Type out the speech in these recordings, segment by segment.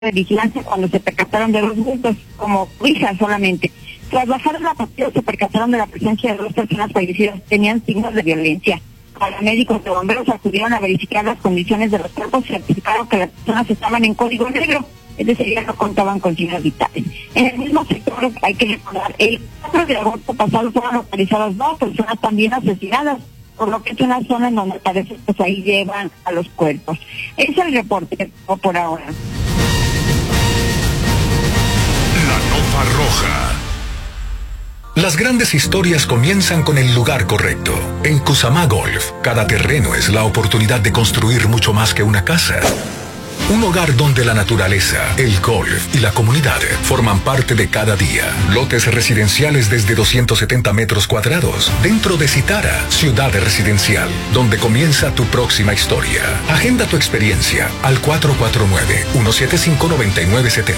de vigilancia cuando se percataron de los bultos, como hijas solamente. Tras bajar de la patrulla se percataron de la presencia de 2 personas fallecidas que tenían signos de violencia. Paramédicos de bomberos acudieron a verificar las condiciones de los cuerpos y certificaron que las personas estaban en código negro, es decir, ya no contaban con signos vitales. En el mismo sector, hay que recordar, el 4 de agosto pasado fueron localizadas 2 personas también asesinadas, por lo que es una zona en donde parece pues ahí llevan a los cuerpos. Ese es el reporte que tengo por ahora. La nota roja. Las grandes historias comienzan con el lugar correcto. En Kusama Golf, cada terreno es la oportunidad de construir mucho más que una casa. Un hogar donde la naturaleza, el golf y la comunidad forman parte de cada día. Lotes residenciales desde 270 metros cuadrados. Dentro de Citara, ciudad residencial, donde comienza tu próxima historia. Agenda tu experiencia al 449-175-9970.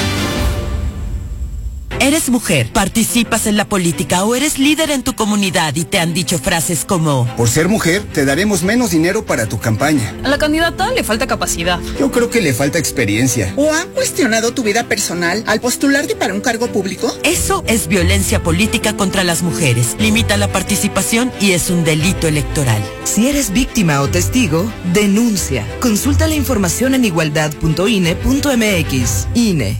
¿Eres mujer, participas en la política o eres líder en tu comunidad y te han dicho frases como: por ser mujer, te daremos menos dinero para tu campaña? A la candidata le falta capacidad. Yo creo que le falta experiencia. ¿O han cuestionado tu vida personal al postularte para un cargo público? Eso es violencia política contra las mujeres. Limita la participación y es un delito electoral. Si eres víctima o testigo, denuncia. Consulta la información en igualdad.ine.mx. INE.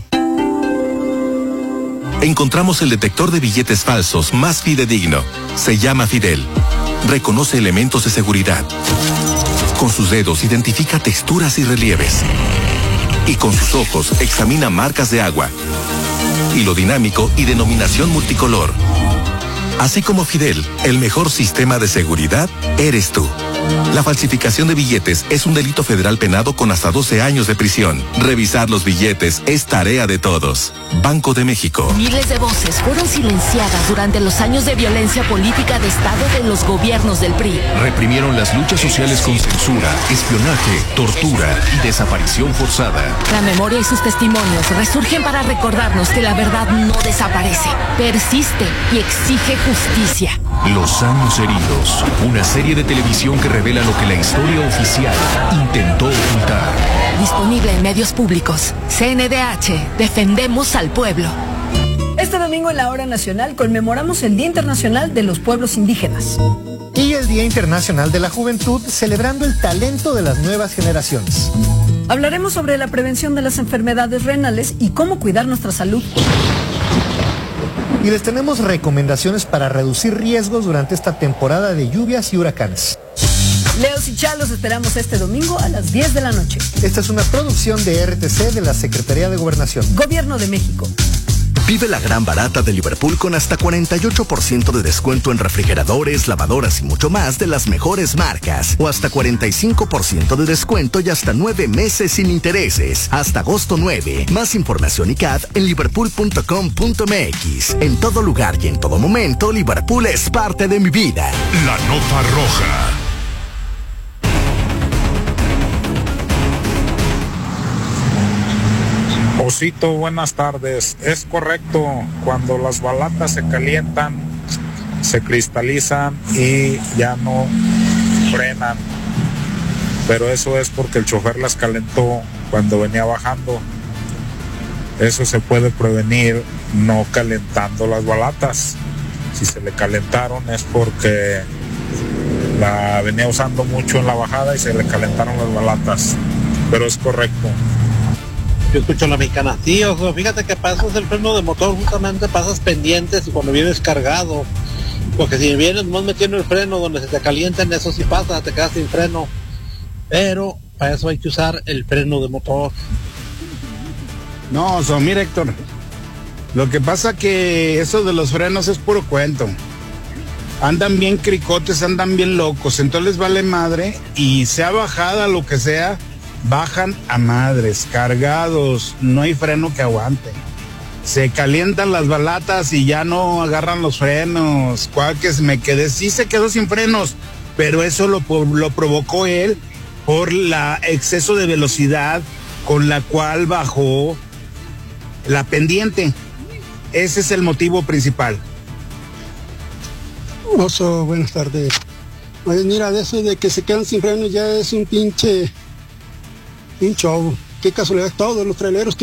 Encontramos el detector de billetes falsos más fidedigno. Se llama Fidel. Reconoce elementos de seguridad. Con sus dedos identifica texturas y relieves. Y con sus ojos examina marcas de agua, hilo dinámico y denominación multicolor. Así como Fidel, el mejor sistema de seguridad eres tú. La falsificación de billetes es un delito federal penado con hasta 12 años de prisión. Revisar los billetes es tarea de todos. Banco de México. Miles de voces fueron silenciadas durante los años de violencia política de Estado de los gobiernos del PRI. Reprimieron las luchas sociales con censura, espionaje, tortura y desaparición forzada. La memoria y sus testimonios resurgen para recordarnos que la verdad no desaparece, persiste y exige justicia. Los años heridos. Una serie de televisión que revela lo que la historia oficial intentó ocultar. Disponible en medios públicos. CNDH. Defendemos al pueblo. Este domingo en la Hora Nacional conmemoramos el Día Internacional de los Pueblos Indígenas. Y el Día Internacional de la Juventud, celebrando el talento de las nuevas generaciones. Hablaremos sobre la prevención de las enfermedades renales y cómo cuidar nuestra salud. Y les tenemos recomendaciones para reducir riesgos durante esta temporada de lluvias y huracanes. Leos y Chalos esperamos este domingo a las 10 de la noche. Esta es una producción de RTC de la Secretaría de Gobernación. Gobierno de México. Vive la gran barata de Liverpool con hasta 48% de descuento en refrigeradores, lavadoras y mucho más de las mejores marcas. O hasta 45% de descuento y hasta 9 meses sin intereses. Hasta agosto 9. Más información y CAD en liverpool.com.mx. En todo lugar y en todo momento, Liverpool es parte de mi vida. La nota roja. Osito, buenas tardes. Es correcto, cuando las balatas se calientan, se cristalizan y ya no frenan. Pero eso es porque el chofer las calentó cuando venía bajando. Eso se puede prevenir no calentando las balatas. Si se le calentaron es porque la venía usando mucho en la bajada y se le calentaron las balatas. Pero es correcto. Yo escucho a la mexicana, sí, ojo, fíjate que pasas el freno de motor, justamente pasas pendientes y cuando vienes cargado, porque si vienes más metiendo el freno donde se te calientan, eso sí pasa, te quedas sin freno, pero para eso hay que usar el freno de motor. No, mira, Héctor, lo que pasa que eso de los frenos es puro cuento. Andan bien cricotes, andan bien locos, entonces les vale madre y sea bajada lo que sea, bajan a madres, cargados, no hay freno que aguante. Se calientan las balatas y ya no agarran los frenos. ¿Cuál que me quedé? Sí se quedó sin frenos, pero eso lo provocó él por la exceso de velocidad con la cual bajó la pendiente. Ese es el motivo principal. Oso, buenas tardes. Pues mira, de eso de que se quedan sin frenos ya es un show. qué casualidad, todos los traileros